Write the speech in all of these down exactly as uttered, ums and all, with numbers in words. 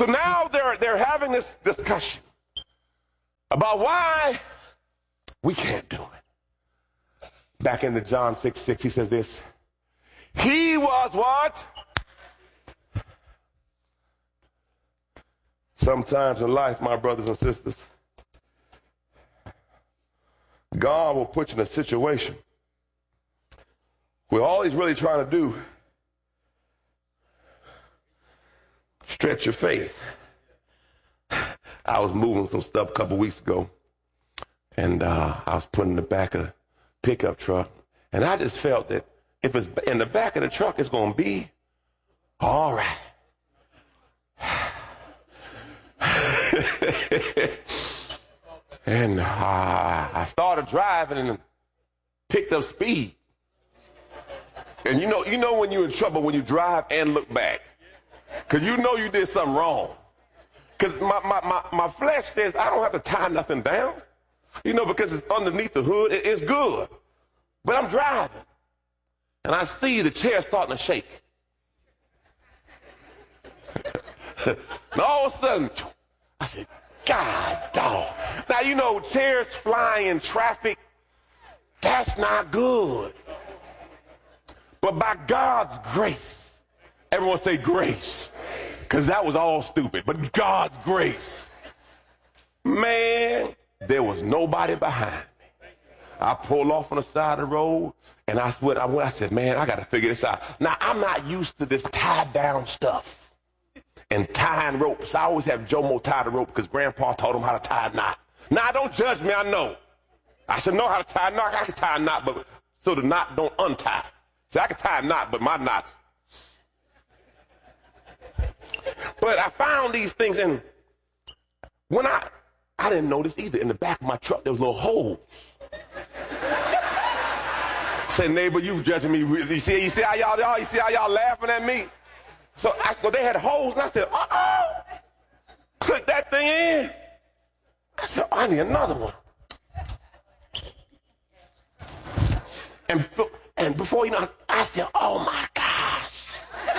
So now they're, they're having this discussion about why we can't do it. Back in the John six six, he says this. He was what? Sometimes in life, my brothers and sisters, God will put you in a situation where all he's really trying to do stretch your faith. I was moving some stuff a couple weeks ago, and uh, I was putting in the back of the pickup truck, and I just felt that if it's in the back of the truck, it's going to be all right. And uh, I started driving and picked up speed. And you know, you know when you're in trouble when you drive and look back, because you know you did something wrong. Because my, my, my, my flesh says I don't have to tie nothing down, you know, because it's underneath the hood. It, it's good. But I'm driving, and I see the chair starting to shake. And all of a sudden, I said, God, dog. Now, you know, chairs flying in traffic, that's not good. But by God's grace, everyone say grace, because that was all stupid, but God's grace. Man, there was nobody behind me. I pulled off on the side of the road, and I swear, I, went, I said, man, I got to figure this out. Now, I'm not used to this tied down stuff and tying ropes. I always have Jomo tie the rope because Grandpa taught him how to tie a knot. Now, don't judge me, I know. I should know how to tie a knot. I can tie a knot, but so the knot don't untie. See, I can tie a knot, but my knots. But I found these things, and when I, I didn't notice either. In the back of my truck, there was little holes. Say, neighbor, you judging me. You see, you see how y'all, y'all, you see how y'all laughing at me? So, I, so they had holes, and I said, uh-oh. Click that thing in. I said, oh, I need another one. And, and before you know, I said, oh, my gosh.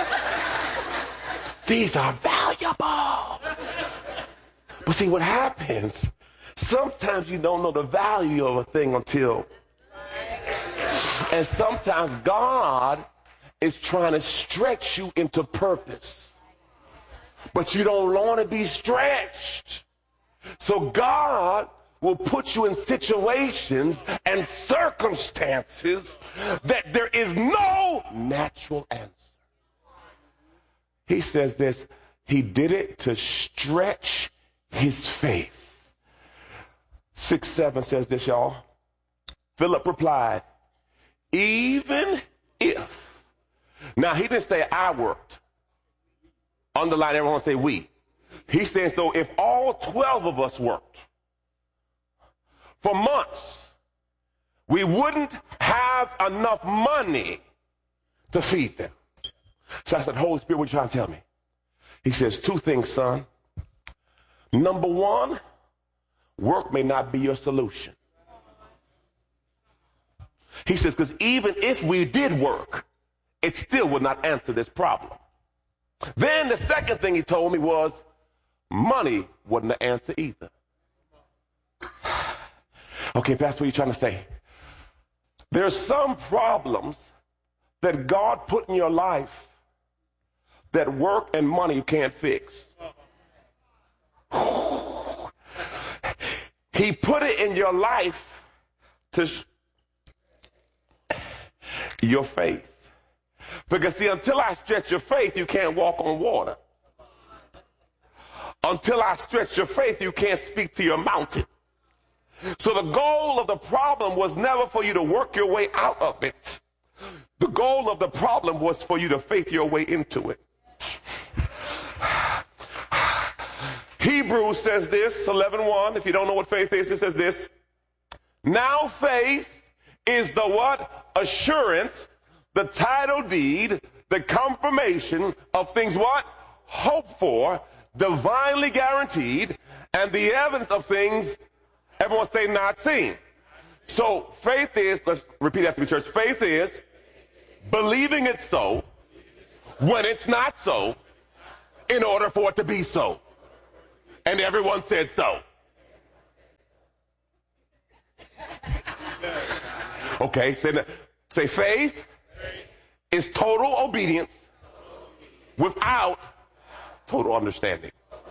These are valuable. But see, what happens, sometimes you don't know the value of a thing until, and sometimes God is trying to stretch you into purpose, but you don't want to be stretched. So God will put you in situations and circumstances that there is no natural answer. He says this, he did it to stretch his faith. Six, seven says this, y'all. Philip replied, even if. Now, he didn't say I worked. Underline, everyone say we. He's saying, so if all twelve of us worked for months, we wouldn't have enough money to feed them. So I said, Holy Spirit, what are you trying to tell me? He says, two things, son. Number one, work may not be your solution. He says, because even if we did work, it still would not answer this problem. Then the second thing he told me was money wasn't the answer either. Okay, Pastor, what are you trying to say? There's some problems that God put in your life that work and money can't fix. He put it in your life to sh- your faith. Because see, until I stretch your faith, you can't walk on water. Until I stretch your faith, you can't speak to your mountain. So the goal of the problem was never for you to work your way out of it. The goal of the problem was for you to faith your way into it. Hebrews says this, eleven one. If you don't know what faith is, it says this. Now faith is the what? Assurance, the title deed, the confirmation of things what? Hoped for, divinely guaranteed, and the evidence of things, everyone say not seen. So faith is, let's repeat after me, church. Faith is believing it's so when it's not so, in order for it to be so. And everyone said so. Okay, say, that. Say faith is total obedience without total understanding.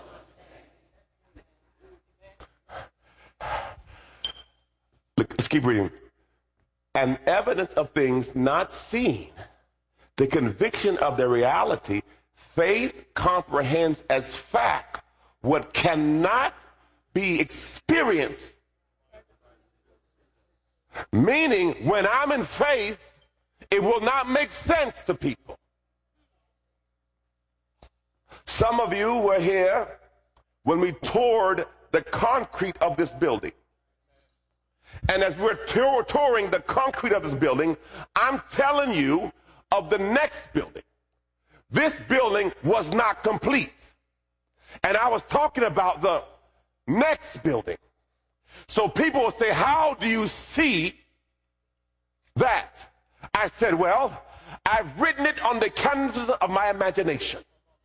Look, let's keep reading. And evidence of things not seen, the conviction of their reality, faith comprehends as fact what cannot be experienced. Meaning, when I'm in faith, it will not make sense to people. Some of you were here when we toured the concrete of this building. And as we're tour- touring the concrete of this building, I'm telling you of the next building. This building was not complete. And I was talking about the next building. So people will say, how do you see that? I said, well, I've written it on the canvas of my imagination.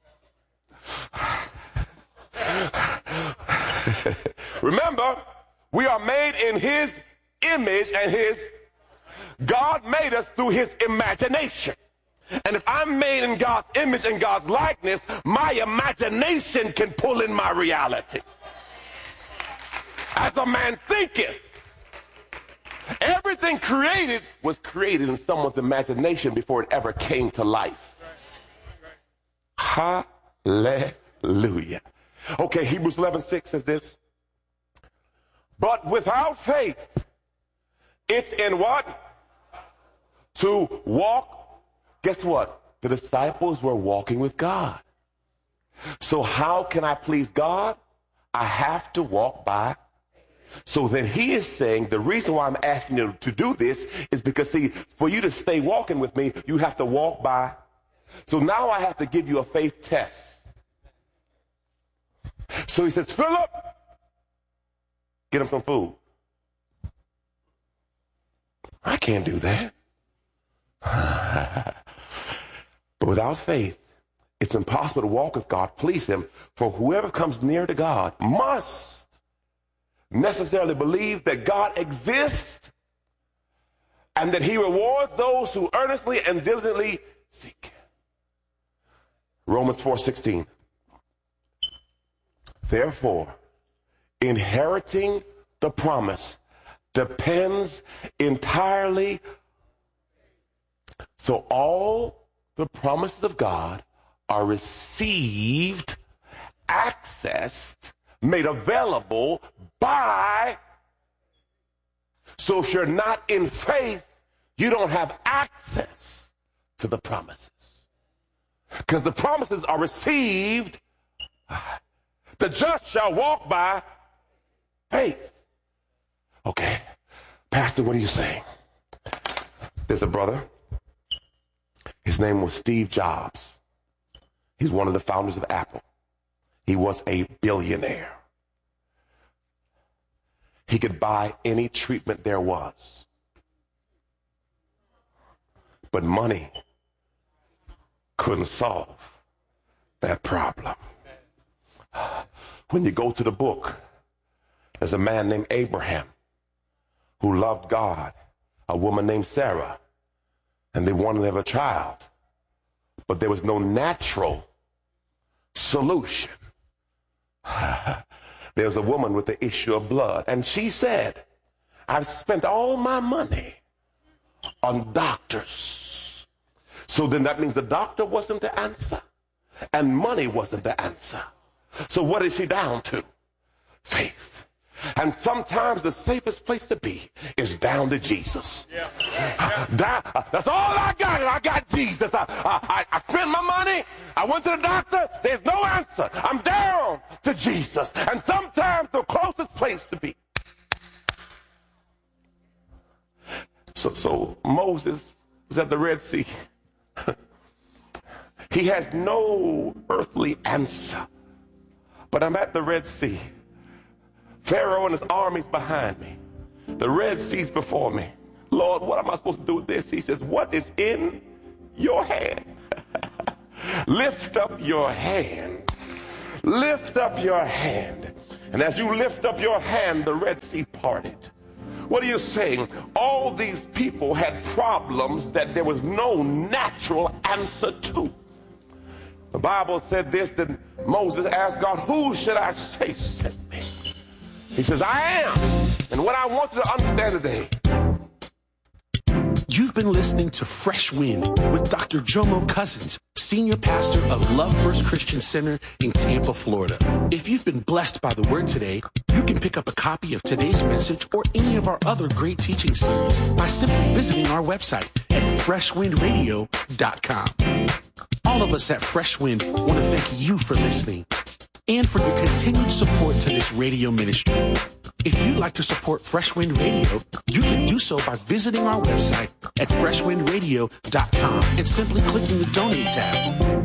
Remember, we are made in his image, and his God made us through his imagination. And if I'm made in God's image and God's likeness, my imagination can pull in my reality. As a man thinketh. Everything created was created in someone's imagination before it ever came to life. Hallelujah. Okay, Hebrews eleven six says this. But without faith, it's in what? To walk. Guess what? The disciples were walking with God. So how can I please God? I have to walk by. So then he is saying the reason why I'm asking you to do this is because, see, for you to stay walking with me, you have to walk by. So now I have to give you a faith test. So he says, Philip, get him some food. I can't do that. But without faith, it's impossible to walk with God, please him. For whoever comes near to God must necessarily believe that God exists and that he rewards those who earnestly and diligently seek. Romans four sixteen. Therefore, inheriting the promise depends entirely. So all the promises of God are received, accessed, made available by. So if you're not in faith, you don't have access to the promises. Because the promises are received. The just shall walk by faith. Okay, Pastor, what are you saying? There's a brother. His name was Steve Jobs. He's one of the founders of Apple. He was a billionaire. He could buy any treatment there was. But money couldn't solve that problem. When you go to the book, there's a man named Abraham who loved God, a woman named Sarah, and they wanted to have a child. But there was no natural solution. There was a woman with the issue of blood, and she said, I've spent all my money on doctors. So then that means the doctor wasn't the answer, and money wasn't the answer. So what is she down to? Faith. And sometimes the safest place to be is down to Jesus. Yeah. Yeah. That, that's all I got. I got Jesus. I, I, I spent my money. I went to the doctor. There's no answer. I'm down to Jesus. And sometimes the closest place to be. So, so Moses is at the Red Sea. He has no earthly answer. But I'm at the Red Sea. Pharaoh and his armies behind me. The Red Sea's before me. Lord, what am I supposed to do with this? He says, what is in your hand? Lift up your hand. Lift up your hand. And as you lift up your hand, the Red Sea parted. What are you saying? All these people had problems that there was no natural answer to. The Bible said this, that Moses asked God, who should I say sent me? He says, I am. And what I want you to understand today, you've been listening to Fresh Wind with Doctor Jomo Cousins, Senior Pastor of Love First Christian Center in Tampa, Florida. If you've been blessed by the word today, you can pick up a copy of today's message or any of our other great teaching series by simply visiting our website at fresh wind radio dot com. All of us at Fresh Wind want to thank you for listening and for your continued support to this radio ministry. If you'd like to support Fresh Wind Radio, you can do so by visiting our website at fresh wind radio dot com and simply clicking the Donate tab.